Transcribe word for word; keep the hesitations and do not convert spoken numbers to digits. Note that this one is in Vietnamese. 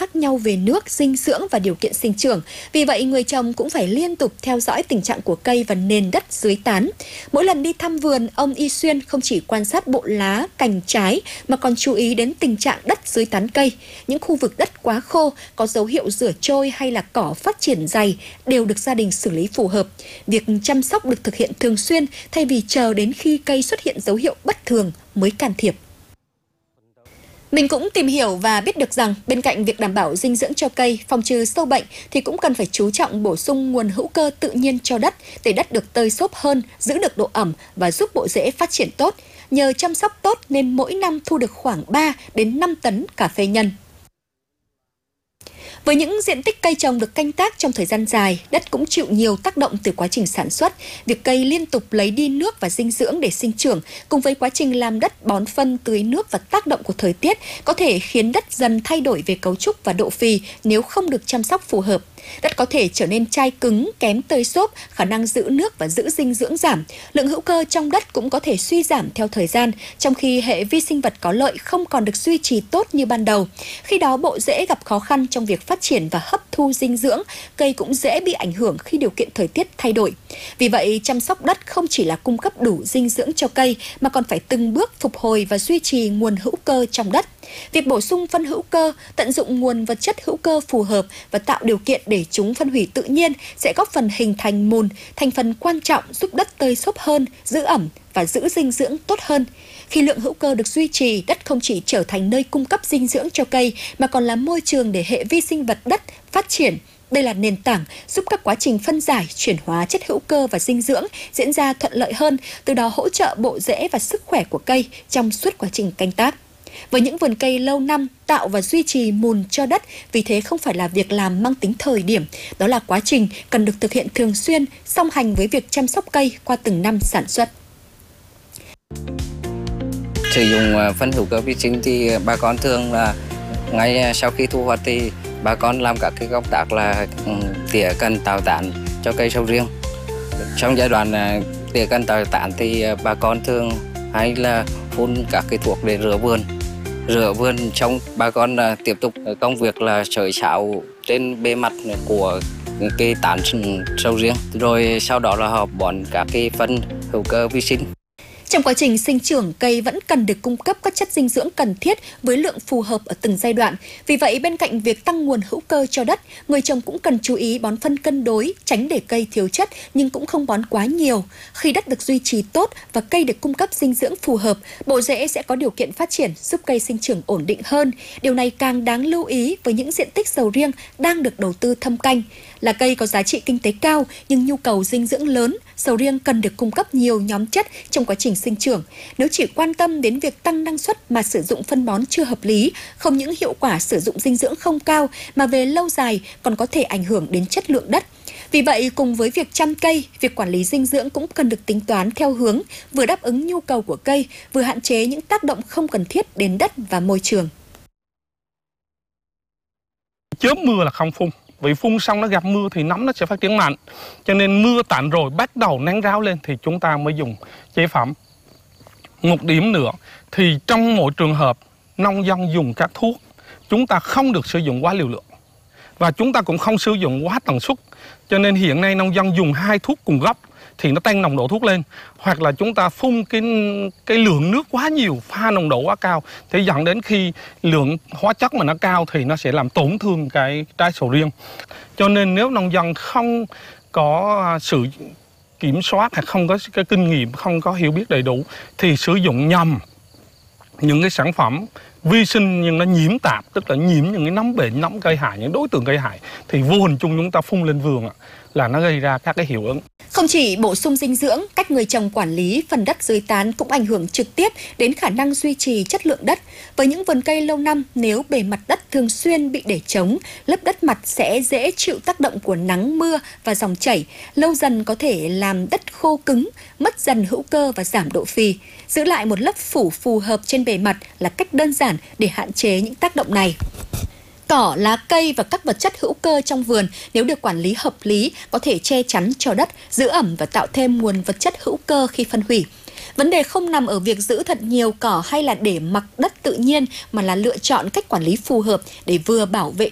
khác nhau về nước, dinh dưỡng và điều kiện sinh trưởng. Vì vậy, người trồng cũng phải liên tục theo dõi tình trạng của cây và nền đất dưới tán. Mỗi lần đi thăm vườn, ông Y Xuyên không chỉ quan sát bộ lá, cành trái mà còn chú ý đến tình trạng đất dưới tán cây. Những khu vực đất quá khô, có dấu hiệu rửa trôi hay là cỏ phát triển dày đều được gia đình xử lý phù hợp. Việc chăm sóc được thực hiện thường xuyên thay vì chờ đến khi cây xuất hiện dấu hiệu bất thường mới can thiệp. Mình cũng tìm hiểu và biết được rằng bên cạnh việc đảm bảo dinh dưỡng cho cây, phòng trừ sâu bệnh thì cũng cần phải chú trọng bổ sung nguồn hữu cơ tự nhiên cho đất để đất được tơi xốp hơn, giữ được độ ẩm và giúp bộ rễ phát triển tốt. Nhờ chăm sóc tốt nên mỗi năm thu được khoảng ba đến năm tấn cà phê nhân. Với những diện tích cây trồng được canh tác trong thời gian dài, đất cũng chịu nhiều tác động từ quá trình sản xuất. Việc cây liên tục lấy đi nước và dinh dưỡng để sinh trưởng, cùng với quá trình làm đất bón phân, tưới nước và tác động của thời tiết, có thể khiến đất dần thay đổi về cấu trúc và độ phì nếu không được chăm sóc phù hợp. Đất có thể trở nên chai cứng, kém tơi xốp, khả năng giữ nước và giữ dinh dưỡng giảm. Lượng hữu cơ trong đất cũng có thể suy giảm theo thời gian, trong khi hệ vi sinh vật có lợi không còn được duy trì tốt như ban đầu. Khi đó bộ rễ gặp khó khăn trong việc phát triển và hấp thu dinh dưỡng, cây cũng dễ bị ảnh hưởng khi điều kiện thời tiết thay đổi. Vì vậy, chăm sóc đất không chỉ là cung cấp đủ dinh dưỡng cho cây mà còn phải từng bước phục hồi và duy trì nguồn hữu cơ trong đất. Việc bổ sung phân hữu cơ, tận dụng nguồn vật chất hữu cơ phù hợp và tạo điều kiện để chúng phân hủy tự nhiên sẽ góp phần hình thành mùn, thành phần quan trọng giúp đất tơi xốp hơn, giữ ẩm và giữ dinh dưỡng tốt hơn. Khi lượng hữu cơ được duy trì, đất không chỉ trở thành nơi cung cấp dinh dưỡng cho cây mà còn là môi trường để hệ vi sinh vật đất phát triển. Đây là nền tảng giúp các quá trình phân giải, chuyển hóa chất hữu cơ và dinh dưỡng diễn ra thuận lợi hơn, từ đó hỗ trợ bộ rễ và sức khỏe của cây trong suốt quá trình canh tác. Với những vườn cây lâu năm, tạo và duy trì mùn cho đất, vì thế không phải là việc làm mang tính thời điểm. Đó là quá trình cần được thực hiện thường xuyên, song hành với việc chăm sóc cây qua từng năm sản xuất. Sử dụng phân hữu cơ vi sinh thì bà con thường là ngay sau khi thu hoạch thì bà con làm các cái công tác là tỉa cành tạo tán cho cây sầu riêng. Trong giai đoạn tỉa cành tạo tán thì bà con thường hay là phun các cái thuốc để rửa vườn. Rửa vườn xong bà con là tiếp tục công việc là sới sạo trên bề mặt của cái tán sầu riêng. Rồi sau đó là họ bón các cái phân hữu cơ vi sinh. Trong quá trình sinh trưởng, cây vẫn cần được cung cấp các chất dinh dưỡng cần thiết với lượng phù hợp ở từng giai đoạn. Vì vậy, bên cạnh việc tăng nguồn hữu cơ cho đất, người trồng cũng cần chú ý bón phân cân đối, tránh để cây thiếu chất nhưng cũng không bón quá nhiều. Khi đất được duy trì tốt và cây được cung cấp dinh dưỡng phù hợp, bộ rễ sẽ có điều kiện phát triển, giúp cây sinh trưởng ổn định hơn. Điều này càng đáng lưu ý với những diện tích sầu riêng đang được đầu tư thâm canh. Là cây có giá trị kinh tế cao nhưng nhu cầu dinh dưỡng lớn, sầu riêng cần được cung cấp nhiều nhóm chất trong quá trình sinh trưởng. Nếu chỉ quan tâm đến việc tăng năng suất mà sử dụng phân bón chưa hợp lý, không những hiệu quả sử dụng dinh dưỡng không cao mà về lâu dài còn có thể ảnh hưởng đến chất lượng đất. Vì vậy, cùng với việc chăm cây, việc quản lý dinh dưỡng cũng cần được tính toán theo hướng vừa đáp ứng nhu cầu của cây, vừa hạn chế những tác động không cần thiết đến đất và môi trường. Chớp mưa là không phun. Vì phun xong nó gặp mưa thì nấm nó sẽ phát triển mạnh. Cho nên mưa tạnh rồi bắt đầu nắng ráo lên thì chúng ta mới dùng chế phẩm. Một điểm nữa thì trong mỗi trường hợp nông dân dùng các thuốc, chúng ta không được sử dụng quá liều lượng. Và chúng ta cũng không sử dụng quá tần suất. Cho nên hiện nay nông dân dùng hai thuốc cùng gốc thì nó tăng nồng độ thuốc lên. Hoặc là chúng ta phun cái, cái lượng nước quá nhiều, pha nồng độ quá cao, thì dẫn đến khi lượng hóa chất mà nó cao thì nó sẽ làm tổn thương cái trái sầu riêng. Cho nên nếu nông dân không có sự kiểm soát hay không có cái kinh nghiệm, không có hiểu biết đầy đủ thì sử dụng nhầm những cái sản phẩm vi sinh nhưng nó nhiễm tạp, tức là nhiễm những cái nấm bệnh, nấm gây hại, những đối tượng gây hại thì vô hình chung chúng ta phun lên vườn là nó gây ra các cái hiệu ứng. Không chỉ bổ sung dinh dưỡng, cách người trồng quản lý phần đất dưới tán cũng ảnh hưởng trực tiếp đến khả năng duy trì chất lượng đất. Với những vườn cây lâu năm, nếu bề mặt đất thường xuyên bị để trống, lớp đất mặt sẽ dễ chịu tác động của nắng, mưa và dòng chảy. Lâu dần có thể làm đất khô cứng, mất dần hữu cơ và giảm độ phì. Giữ lại một lớp phủ phù hợp trên bề mặt là cách đơn giản để hạn chế những tác động này. Cỏ, lá cây và các vật chất hữu cơ trong vườn nếu được quản lý hợp lý có thể che chắn cho đất, giữ ẩm và tạo thêm nguồn vật chất hữu cơ khi phân hủy. Vấn đề không nằm ở việc giữ thật nhiều cỏ hay là để mặc đất tự nhiên mà là lựa chọn cách quản lý phù hợp để vừa bảo vệ